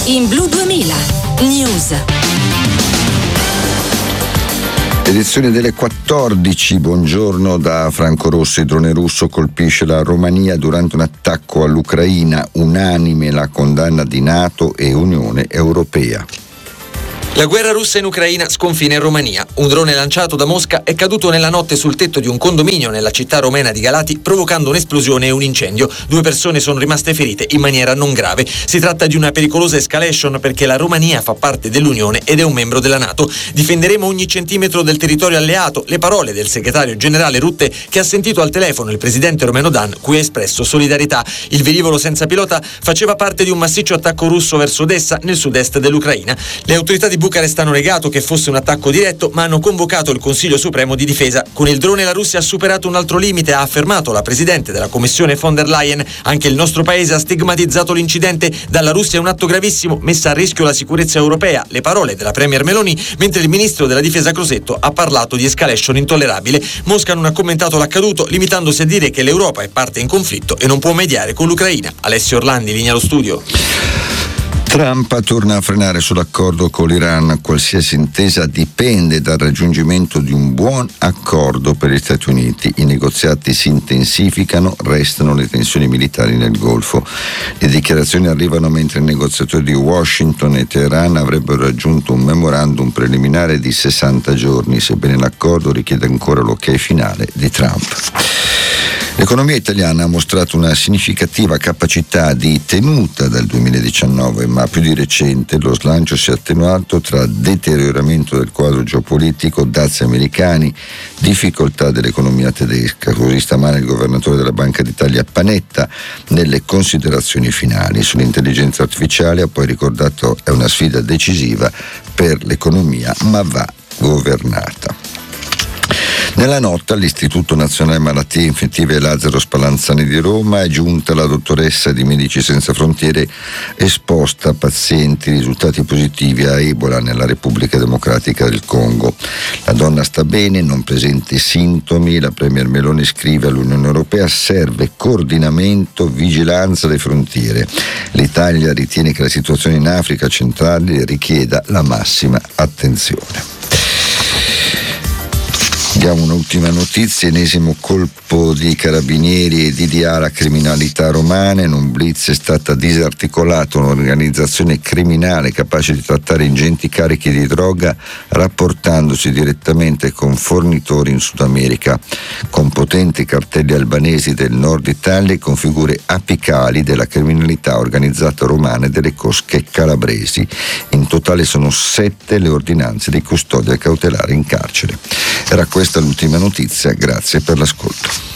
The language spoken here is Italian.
in Blu 2000 News. Edizione delle 14, buongiorno da Franco Rossi. Il drone russo colpisce la Romania durante un attacco all'Ucraina, unanime la condanna di NATO e Unione Europea. La guerra russa in Ucraina sconfina in Romania. Un drone lanciato da Mosca è caduto nella notte sul tetto di un condominio nella città romena di Galati, provocando un'esplosione e un incendio. 2 persone sono rimaste ferite in maniera non grave. Si tratta di una pericolosa escalation perché la Romania fa parte dell'Unione ed è un membro della NATO. Difenderemo ogni centimetro del territorio alleato. Le parole del segretario generale Rutte, che ha sentito al telefono il presidente romeno Dan, cui ha espresso solidarietà. Il velivolo senza pilota faceva parte di un massiccio attacco russo verso Odessa, nel sud-est dell'Ucraina. Le autorità di Bucarest hanno negato che fosse un attacco diretto, ma hanno convocato il Consiglio Supremo di Difesa. Con il drone la Russia ha superato un altro limite, ha affermato la presidente della Commissione von der Leyen. Anche il nostro paese ha stigmatizzato l'incidente. Dalla Russia è un atto gravissimo, messa a rischio la sicurezza europea. Le parole della premier Meloni, mentre il ministro della difesa Crosetto ha parlato di escalation intollerabile. Mosca non ha commentato l'accaduto, limitandosi a dire che l'Europa è parte in conflitto e non può mediare con l'Ucraina. Alessio Orlandi, linea allo studio. Trump torna a frenare sull'accordo con l'Iran. Qualsiasi intesa dipende dal raggiungimento di un buon accordo per gli Stati Uniti. I negoziati si intensificano, restano le tensioni militari nel Golfo. Le dichiarazioni arrivano mentre i negoziatori di Washington e Teheran avrebbero raggiunto un memorandum preliminare di 60 giorni, sebbene l'accordo richieda ancora l'ok finale di Trump. L'economia italiana ha mostrato una significativa capacità di tenuta dal 2019, ma più di recente lo slancio si è attenuato tra deterioramento del quadro geopolitico, dazi americani, difficoltà dell'economia tedesca. Così stamane il governatore della Banca d'Italia Panetta, nelle considerazioni finali sull'intelligenza artificiale, ha poi ricordato è una sfida decisiva per l'economia, ma va governata. Nella notte all'Istituto Nazionale Malattie Infettive Lazzaro Spallanzani di Roma è giunta la dottoressa di Medici Senza Frontiere, esposta a pazienti risultati positivi a Ebola nella Repubblica Democratica del Congo. La donna sta bene, non presenta sintomi. La premier Meloni scrive all'Unione Europea: serve coordinamento, vigilanza alle frontiere. L'Italia ritiene che la situazione in Africa centrale richieda la massima attenzione. Diamo un'ultima notizia: ennesimo colpo di carabinieri e DDA alla criminalità romana. In un blitz è stata disarticolata un'organizzazione criminale capace di trattare ingenti carichi di droga rapportandosi direttamente con fornitori in Sud America, con potenti cartelli albanesi del nord Italia e con figure apicali della criminalità organizzata romana e delle cosche calabresi. In totale sono 7 le ordinanze di custodia cautelare in carcere. Era questa l'ultima notizia, grazie per l'ascolto.